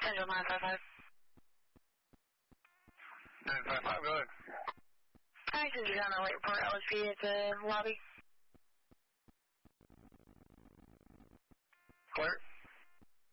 Central 955. 955, go ahead. Hi, this is on the late report LSP at the lobby. Clear.